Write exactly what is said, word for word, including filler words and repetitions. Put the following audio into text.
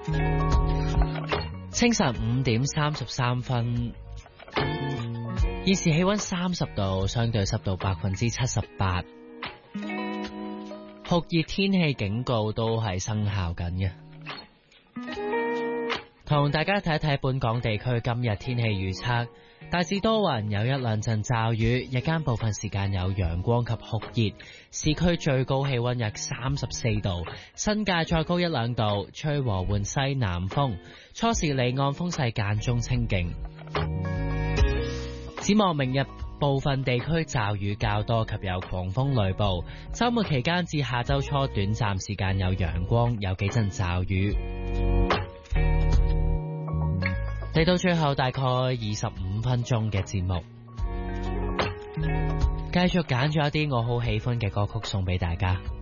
清晨五點三十三分，現時氣溫三十度，相對濕度百分之七十八，酷熱天氣警告都係生效緊嘅。同大家睇一睇本港地區今日天氣預測，大致多雲，有一兩陣驟雨，日間部分時間有陽光及酷熱，市區最高氣溫約三十四度，新界再高一兩度，吹和緩西南風，初時離岸風勢間中清勁。展望明日部分地區驟雨較多及有狂風雷暴，週末期間至下週初短暫時間有陽光，有幾陣驟雨。嚟到最後大概二十五分鐘嘅節目，繼續揀咗一啲我好喜歡嘅歌曲送俾大家。